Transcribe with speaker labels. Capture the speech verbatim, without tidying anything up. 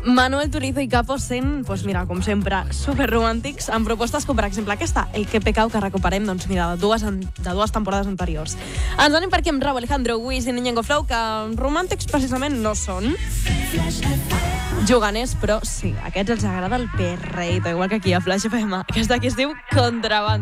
Speaker 1: Manuel Turizo i Capo sent, doncs mira, com sempre, superromàntics, amb propostes com, per exemple, aquesta, El que pecau, que recuperem, doncs mira, de dues, de dues temporades anteriors. Ens anem per aquí amb Rauw Alejandro, Wiz i Ñengo Flow, que romàntics precisament no són. Juganers, però sí, a aquests els agrada el perreito, igual que aquí a Flash F M. Aquesta aquí es diu Contrabanda.